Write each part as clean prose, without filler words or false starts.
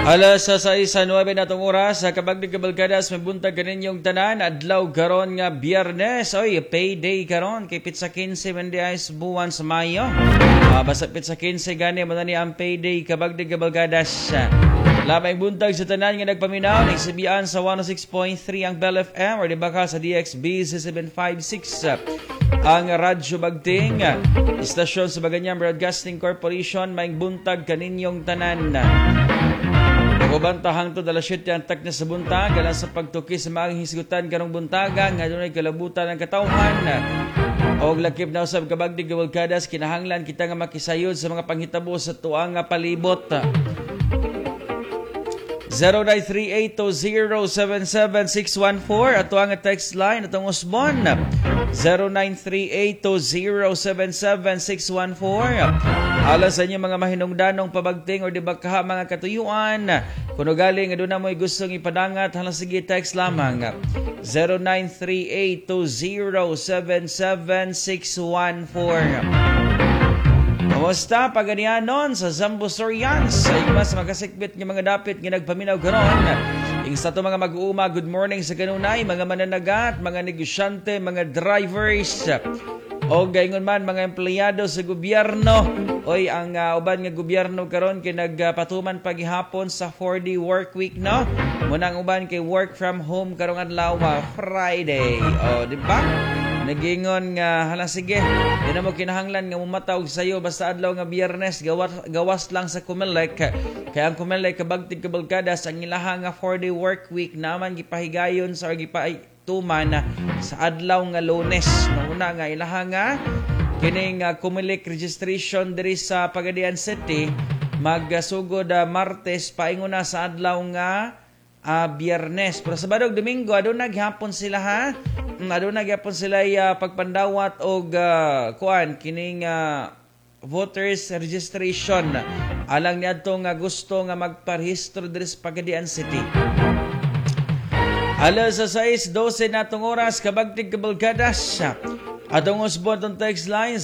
Alas sa 6:09 na itong oras, sa kabagdig kabalgadas, may buntag kaninyong tanan, adlaw karon nga Biyernes, oy, payday karon, kay Pitsa 15, Mendiayas, buwan sa Mayo. Basta Pitsa 15, gani, manani ang payday, kabagdig kabalgadas. Labay buntag sa tanan nga nagpaminaw, nagsabihan sa 106.3 ang Bell FM, or di ba ka sa DXB 756. Ang Radyo Bagting, istasyon sa Baganyang Broadcasting Corporation, may buntag kaninyong tanan. Bantahang to dala 7 ang tak na sa buntag alang sa pagtuki sa maang hisgutan karong buntaga nga dunay kalabutan ng katawhan og lakip na usab kabagdig kabalgadas kinahanglan kita nga makisayod sa mga panghitabo sa tuang nga palibot. 0938-2077614 ato ang text line atong usbon 0938-2077614. Alas sa inyo mga mahinungdanong pabagting o di ba kaha mga katuyuan kuno galing nga doon na mo'y gustong ipadangat halang sige text lamang 0938-2077614. Kamusta paganianon sa Zambo Sorians sa mas magasikbit ng mga dapit nga nagpaminaw karon. Ing sa to mga mag-uuma, good morning sa kanunay, mga mananagat, mga negosyante, mga drivers, o gayon man mga empleyado sa gobyerno. Oy, ang uban nga gobyerno karon kay nagpatuman paghihapon sa 4-day work week, no? Muna ang uban kay work from home karong adlaw Friday. O, di ba? Nagingon nga hala sige, di na mo kinahanglan nga mumatawag sayo basta adlaw nga Biyernes gawas lang sa Comelec. Kaya ang Comelec kabagtig kabalgadas ang ilaha nga 4-day work week naman gipahigayon sa gipatuman sa adlaw nga Lunes. Una nga ilaha nga kining Comelec registration diri sa Pagadian City magsugod Martes paingon na sa adlaw nga Biyernes. Pero sa Badog Domingo aduna gihapon sila ha. Aduna gyapon sila pagpandawat og kuan kining voters registration alang niadto nga gusto nga magparehistro diri sa Pagadian City. Alas sa 6:12 natong oras kabagtig kabalgadas. Atong usbon tong text line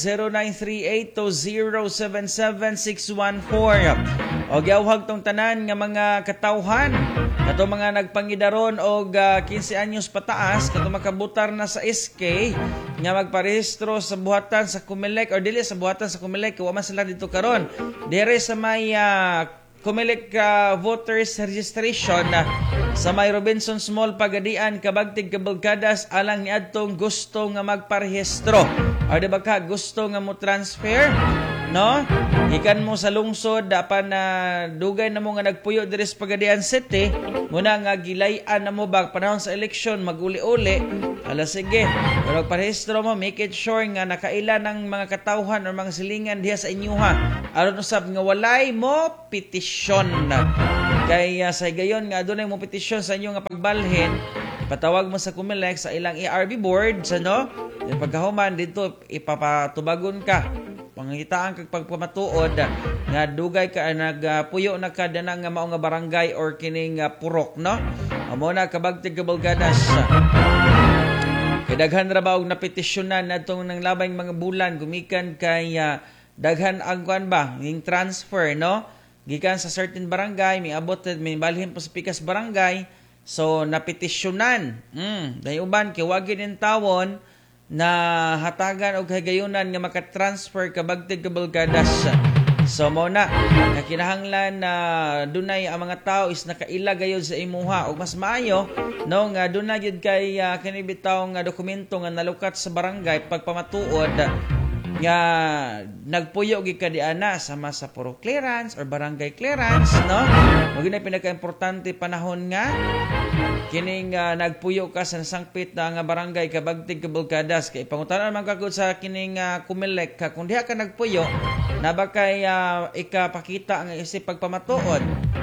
0938-2077614. O gawhag tong tanan nga mga katawhan kato mga nagpangidaron og 15 anyos pataas kato makabutar na sa SK nga magparehistro sa buhatan sa Comelec or dili sa buhatan sa Comelec wa man sila dito karon dire sa may Comelec voters registration sa may Robinsons Mall Pagadian kabagtig kabalgadas alang niadtong gusto nga magparehistro or di ba ka gusto nga mo transfer, no? Ikan mo sa lungsod dapan na dugay na mo nga nagpuyo diri sa Pagadian City muna nga gilayan na mo ba panahon sa eleksyon maguli-uli. Ala sige, pero parehistro mo make it sure nga nakaila ng mga katawhan o mga silingan diha sa inyo ha. Aron usab nga walay mo petisyon. Kaya sa gayon nga adunay mo petisyon sa inyo nga pagbalhin, ipatawag mo sa Comelec sa ilang ARB board sa no. Pagkahuman dito ipapatubagon ka. Pangitaan kag pagpamatuod nga dugay ka nagpuyo na kada na nga mao nga barangay or kining purok, no? Amo na kabagtig kabalgadas. Kay daghan ra ba og napetisyonan natong nang labay mga bulan gumikan kay daghan ang kuan ba ning transfer, no? Gikan sa certain barangay miabot may balhin pa sa pikas barangay. So napetisyonan. Dahil uban kay wagi nin tawon na hatagan og higayunan nga maka-transfer kabagtig kabalgadas. So mo na kinahanglan na dunay ang mga tao is nakaila gayud sa imuha og mas maayo no nga dunay gyud kay kini bitaw nga dokumento nga nalukat sa barangay pagpamatuod nga nagpuyo gid kadiana sama sa puro clearance or barangay clearance, no? Mao gyud pinaka-importante panahon nga kining nagpuyo ka sa sangpit na nga barangay kabagtig kabalgadas kay pangutanan man kagud sa kining Comelec kung diha ka nagpuyo na ba kay ikapakita ang isip pagpamatuod.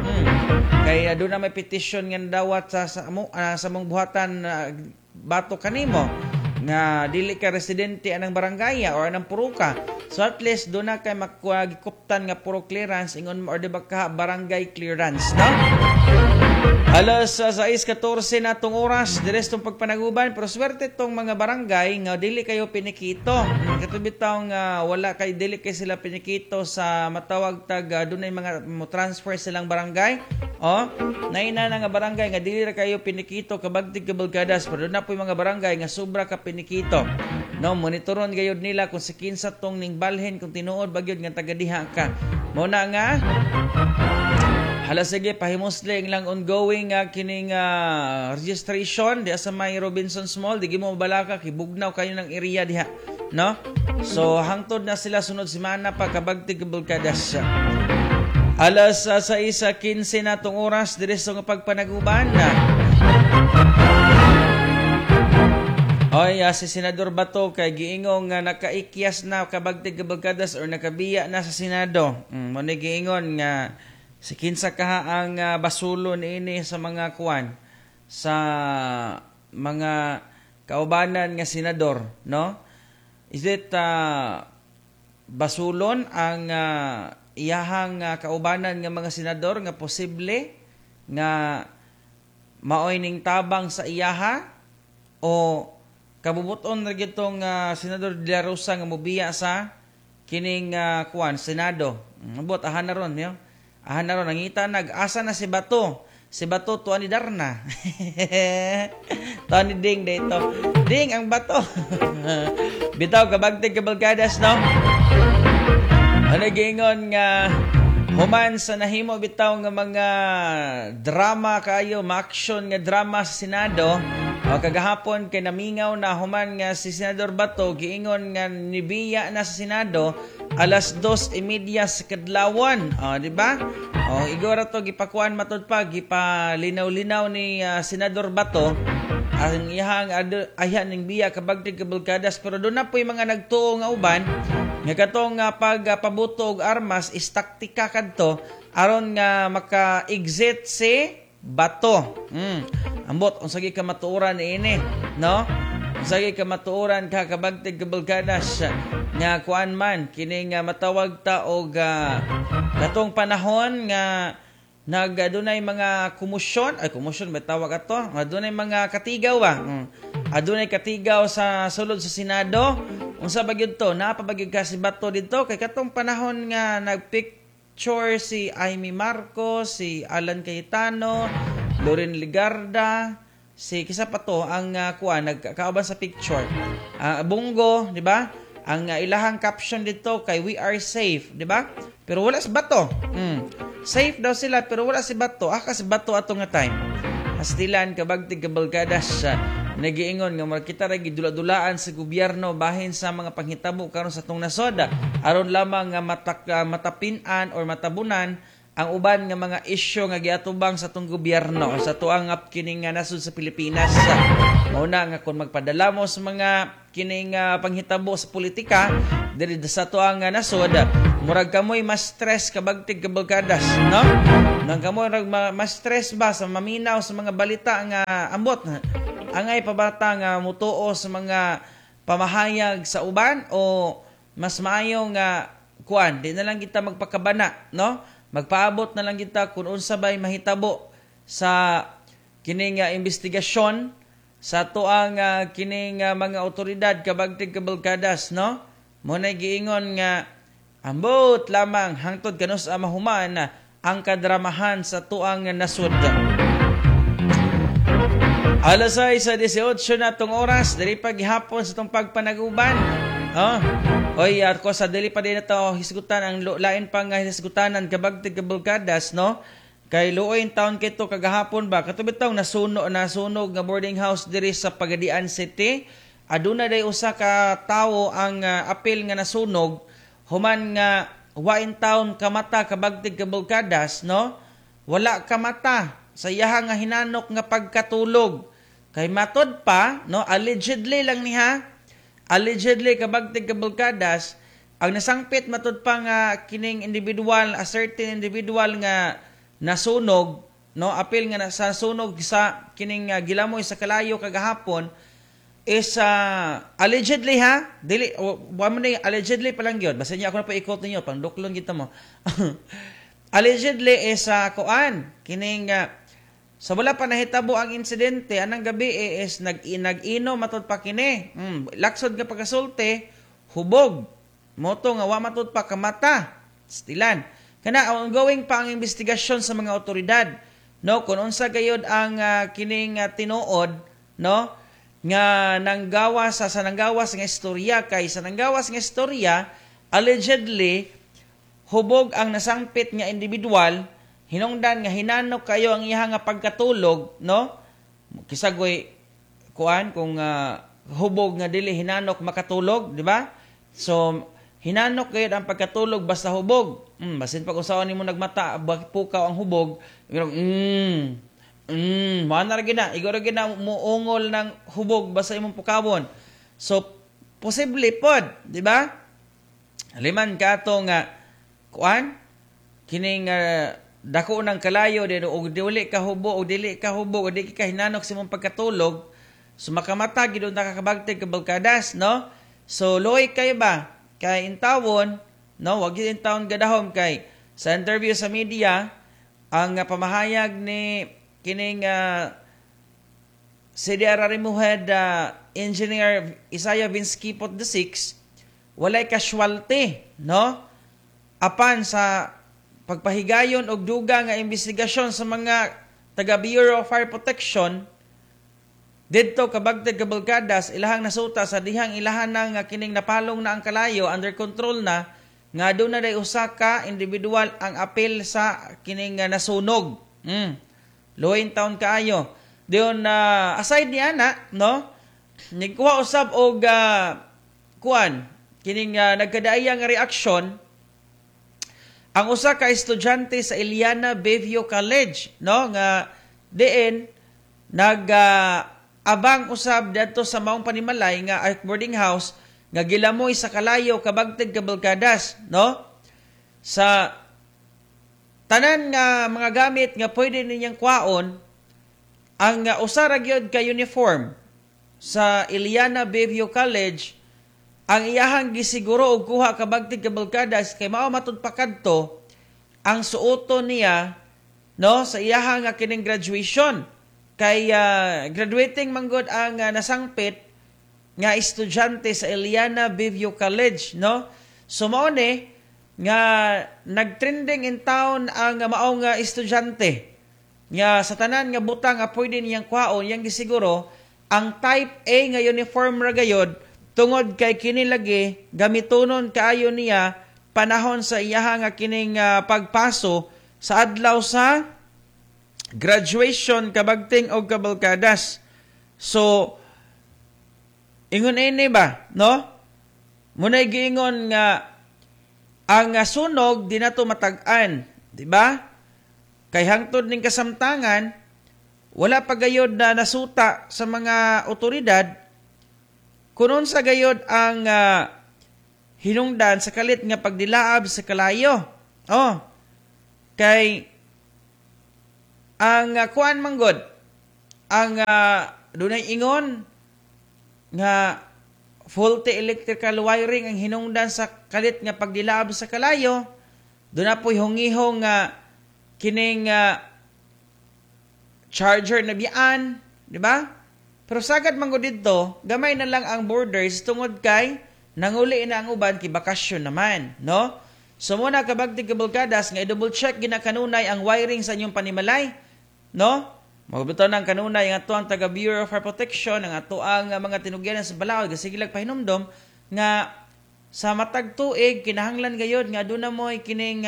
Kay doon na may petition nga dawat sa mong buhatan bato kanimo nga dili ka residente anang barangay or anang puro ka. So at least doon na kay makugikuptan nga puro clearance ingon mo or di ba ka barangay clearance, no? Alas 6:14 na tong oras, deres tong pagpanaguban, pero swerte tong mga barangay nga dili kayo pinikito. Katubitaw nga wala kay dili kay sila pinikito sa matawag tag dunay mga mo transfer silang barangay. Naina na nga barangay nga dili ra kayo pinikito kabagtig kabalgadas, pero na po mga barangay nga sobra ka pinikito. No, monitoron gayud nila kung si kinsa tong ning balhin kung tinuod bagyod nga taga diha ka. Mo na nga hala sige, pahimusling lang ongoing kining registration di sa may Robinsons Mall. Di mo balaka, kibugnaw kayo ng area diha. No? So, hangtod na sila sunod semana pa kabagtig kabulkadas. Alas 6:15 na tong oras, direso nga pagpanaguban na. Oy, si Senador Bato kay giingong nga nakaikyas na kabagtig kabulkadas or nakabiya na sa Senado. Mo ni giingon nga si kinsa kaha ang basulon ini sa mga kuwan sa mga kaubanan nga senador, no? Is it basulon ang iyahang kaubanan nga mga senador nga posible nga maoy ning tabang sa iyaha o kabubuton ra gitong Senador De La Rosa nga mobiya sa kining kuwan Senado. Abot ahan na ron, yo. Naron, nangita nag-asa na si Bato. Si Bato, tuwan ni Darna. Tuwan ni Ding dito. Ding, ang Bato. Bitaw, kabagtig kabalgadas, no? Ano gingon nga, human sa nahimo bitaw nga mga drama kayo, ma-action nga drama sa Senado, kagahapon kay namingaw na human nga si Senador Bato, giingon nga nibiya na sa Senado, alas 2:30 sa kadlawan, di ba? Igora to gipakuan matod pa gipalinaw-linaw ni Senador Bato ang iyang ayan ning biya kabagtig kabulkadas, pero doon na po yung mga nagtuo nga uban nga katong pagpabuto og armas is taktika kadto aron nga maka-exit si Bato. Ambot unsa gi ka matuoran ini, no? Sige ka matuoran ka kabagtig kabulkadas nga kuan man kini nga matawag ta og katong panahon nga nagdunay mga komisyon ba tawag ato, adunay mga katigaw ba, adunay katigaw sa sulod sa Senado. Unsa ba gyud to, napabagyud ka si Bato dito kay katong panahon nga nagpicture si Amy Marcos, si Alan Cayetano, Loren Ligarda, si kisa pa to ang kuan nagkauban sa picture. Bungo, di ba? Ang ilahang caption dito kay "We are safe", di ba? Pero wala si Bato. Safe daw sila pero wala si Bato. Si Bato ato nga time. Hastilan kabagtig kabalgadas nagiingon nga makita ra gidula-dulaan sa gobyerno bahin sa mga panghitabo karon sa tong nasod aron lamang nga matapin-an or matabunan ang uban nga mga isyu nga giatubang sa tong gobyerno sa tuang kining nasod sa Pilipinas. Mauna nga kung magpadala mo sa mga kining panghitabo sa politika diri sa tuang nasod, murag kamoy mas stress kabagtig kabalgadas, no? Nang kamoy mas stress ba sa maminaw sa mga balita nga ambot angay pabata nga mutuo sa mga pamahayag sa uban o mas maayo nga kuan di na lang kita magpakabana, no? Magpaabot na lang kita kung unsa bay mahitabo sa kining investigasyon sa tuang kining mga otoridad kabagtig kabalgadas, no? Mo na giingon nga ambot lamang hangtod kanus mahuman ang kadramahan sa tuang nasud. Alas 6:18 na tong oras, diri pa gihapon sa tong pagpanaguban. Oy, ako sa dili pa din nato hisgutan ang lain pang hisgutanan kabagtig kabalgadas, no? Kay luoy taon kito kagahapon ba katubit taw nasunog nga boarding house diri sa Pagadian City. Aduna day usa ka tawo ang apil nga nasunog human nga wain taon kamata kabagtig kabalgadas, no? Wala kamata sa iyahang nga hinanok nga pagkatulog. Kay matod pa, no, allegedly lang niha, allegedly kabagtig kabalgadas, ang nasangpit matod pa nga kining individual, a certain individual nga nasunog, no, apil nga nasunog sa kining gilamoy sa kalayo kagahapon is allegedly ha, dili wa man allegedly pa lang gyud. Basta niya ako na pa ikot ninyo pang duklon kita mo. Allegedly is kuan kining So wala pa nahitabo ang insidente, anang gabi is nag-ino matud pa kini. Laksod nga pagkasulti, hubog. Moto nga wa matud pa kamata. Stilan. Kana ongoing pa ang investigasyon sa mga otoridad. No, kung unsa gayud ang kining tinuod, no, nga nanggawas sa nanggawas nga istorya kay sa nanggawas nga istorya allegedly hubog ang nasangpit nga individual. Hinungdan nga hinanok kayo ang iya nga pagkatulog, no? Kisagoy kuan kung hubog nga dili hinanok makatulog, di ba? So hinanok kayo ang pagkatulog basta hubog. Basin pag usawan nimo nagmata, pukaw ang hubog. Mana ra gina, igoro gina muungol ng hubog basta imong pukawon. So posible pod, di ba? Liman kato nga kuan kining dako ng kalayo din og dili ka hubog o dili ka hubog o dili ka hinanok sa imong pagkatulog, so makamata gid nakakabagteg ka balkadas, no? So loy kay ba kay intawon, no, wag gid intawon gadahom kay sa interview sa media ang pamahayag ni kining CDR Remuhed Engineer Isaiah Vinsky Pot VI, walay casualty, no? Apan sa pagpahigayon og duga nga investigasyon sa mga taga Bureau of Fire Protection didto kabagteg kabalkadas ilahang nasuta sa dihang ilahan nga kining napalong na ang kalayo under control na nga aduna day usa ka individual ang apil sa kining nasunog. Luin taon kaayo. Diyon aside ni ana, no? Nigkuha usab og kuan kining nagkadaaya nga reaksyon ang usa ka estudyante sa Iliana Bayview College, no, nga diin abang usab dadto sa maong panimalay nga boarding house nga gilamoy sa kalayo kabagteg kabalkadas, no, sa tanan nga mga gamit nga pwede ninyang kwaon ang usa ra gyud ka uniform sa Iliana Bayview College. Ang iyahang gisiguro og kuha kabagteg kabalkadas kay mao matud pakadto ang suoto niya, no, sa iyahang kining graduation kay graduating manggod ang nasangpit nga estudyante sa Iliana Bayview College, no? So mao ni nga nagtrending in town ang maong estudyante nga sa tanan nga butang nga pwede niyang kwaon yang gisiguro ang type A nga uniform ra gayud. Tungod kay kini lagi gamitonon kaayo niya panahon sa iyaha nga kining pagpaso sa adlaw sa graduation kabagting og kabalkadas. So ingon ini ba, no? Munay giingon nga ang sunog di nato matag-an, di ba? Kay hangtod ning kasamtangan wala pa gayod na nasuta sa mga otoridad kunon sa gayod ang hinungdan sa kalit nga pagdilaab sa kalayo. Kay ang kuan manggod, ang dunay ingon nga faulty electrical wiring ang hinungdan sa kalit nga pagdilaab sa kalayo. Doon na po'y hungihong kining charger na biyaan, di ba? Pero sagad manggod dito, gamay na lang ang borders tungod kay nanguli na ang uban kay bakasyon naman, no? So muna kabagtig kabalkadas nga i-double check ginakanunay ang wiring sa inyong panimalay, no? Magbutaw ng kanunay nga ato ang taga Bureau of Fire Protection, ang ato ang mga tinugyanan sa balaod kasi gilag pahinumdom nga sa matag tuig kinahanglan gayod nga aduna mo'y kining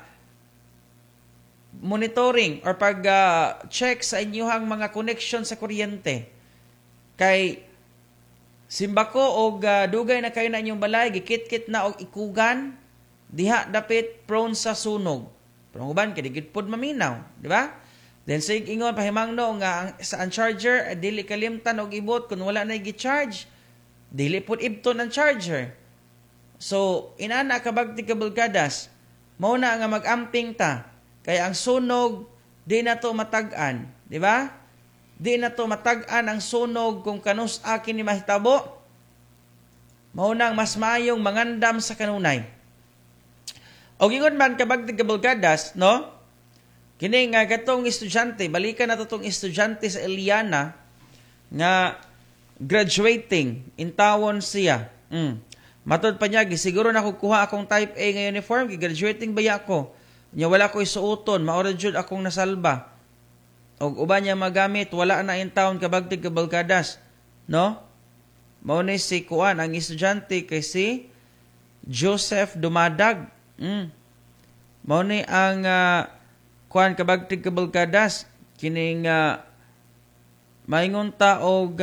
monitoring or pag check sa inyong mga connection sa kuryente. Kay simbako og dugay na kayo na inyong balay, gikit-kit na og ikugan, diha dapit prone sa sunog. Pero uban kay digid pod maminaw, di ba? Then sig ingon pahimangno nga sa charger dili kalimtan og ibot kun wala na gi-charge. Dili pod ibton ang charger. So inana kabagti kabalkadas, mao na nga mag-amping ta. Kaya ang sunog di na to matag-an, di ba? Di na to matag-an ang sunog kung kanus akin ni mahitabo. Maunang mas mayong mangandam sa kanunay. O gingon man kabagtig kabalkadas, no? Kini nga katong estudyante, balikan na tong estudyante sa Eliana nga graduating in tawon siya. Matod pa niya, siguro na kukuha akong type A nga uniform, graduating baya ako. Nya wala ko isuoton, maura jud akong nasalba. Og uban niya magamit, wala na in town kabagtig kabalkadas, no? Mao ni si kuan ang estudyante kay si Joseph Dumadag. Mao ni ang kuan kabagtig kabalkadas kining maingon ta og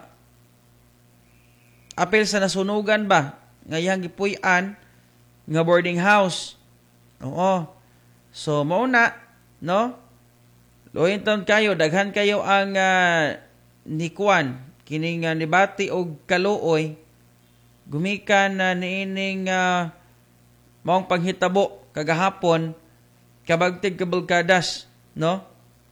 apel sa nasunugan ba nga iyang gipuy-an nga boarding house. Oo. So mao na, no? Loin taon kayo, daghan kayo ang ni kuan kining nibati og kaluoy gumikan na niining maong panghitabo kagahapon kabagtig kabalkadas, no?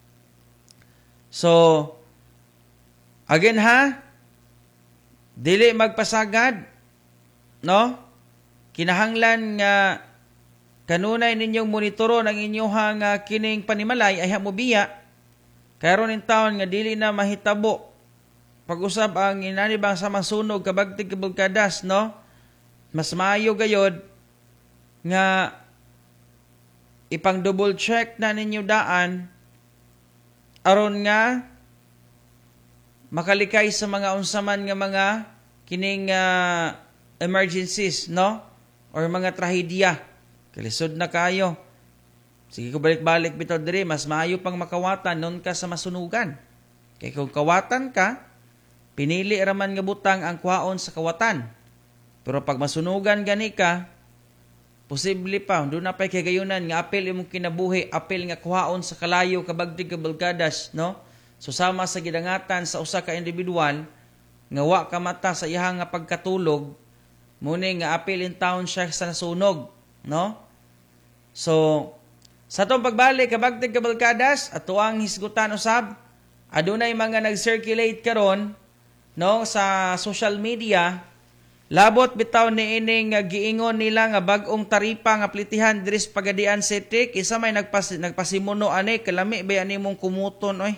So again ha, dili magpasagad, no? Kinahanglan nga kanunay ninyong monitoron ang inyong kining panimalay ay hamubiya. Karon in taon nga dili na mahitabo pag-usab ang inanibang sa masunog kabagtig kabalkadas, no? Mas maayo gayod nga ipang double check na ninyo daan aron nga makalikay sa mga unsaman nga mga kining emergencies, no? Or mga trahedya. Kalisod na kayo. Sige ko balik-balik bitaw diri, mas maayo pang makawatan nun ka sa masunugan. Kaya kung kawatan ka, pinili raman nga butang ang kuhaon sa kawatan. Pero pag masunugan gani ka, posible pa, doon na pa'y kagayunan nga apel imong kinabuhi, apel nga kuhaon sa kalayo kabagdig kabalkadas, no? So sama sa gidangatan sa usa ka individual, nga wa ka mata sa iyang nga pagkatulog, muni nga apel in town siya sa nasunog, no? So, sa itong pagbalik kabagdig kabalkadas, ato ang hisgutan usab, adunay mga nag-circulate karon, no, sa social media, labot bitaw ni ining giingon nila nga bag-ong taripa nga plitihan diri sa Pagadian City, isa may nagpasimuno ani kalami ba ani mong kumuton oy.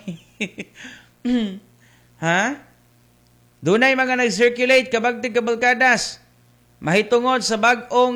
Ha? Dunay mga nag-circulate kabagtig kabalkadas mahitungod sa bag-ong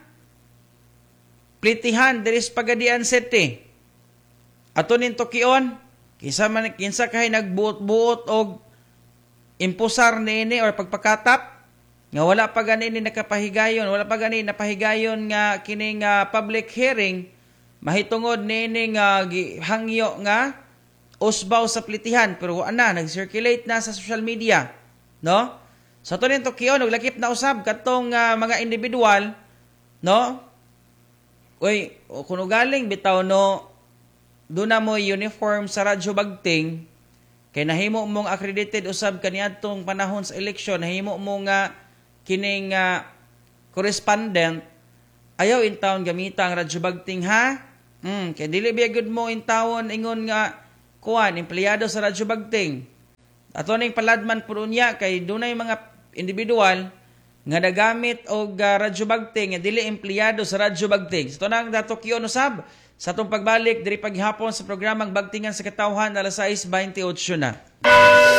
plitihan diri sa Pagadian City. Ato nin Tokion, kinsa kay nagbuot-buot og impusar niini or pagpakatap nga wala pa gani nakapahigayon, wala pa gani napahigayon nga kining public hearing mahitungod nining hangyo nga usbaw sa plitihan, pero ana nag-circulate na sa social media, no? Sa to nin Tokyo naglakip na usab katong mga individual, no? Oy, kuno galing bitaw no duna mo uniform sa Radyo Bagting kay nahimo mong accredited usab kaniadtong panahon sa eleksyon, nahimo mo nga kining correspondent, ayaw in town gamita ang Radyo Bagting ha? Kay dili biya good mo in town ingon nga kuan empleyado sa Radyo Bagting. Ato ning paladman pud unya kay dunay mga individual nga nagamit og Radyo Bagting nga dili empleyado sa Radyo Bagting. Ito na ang Tokyo usab sa atong pagbalik diri paghapon sa programang Bagtingan sa Katawhan alas 6:28 na.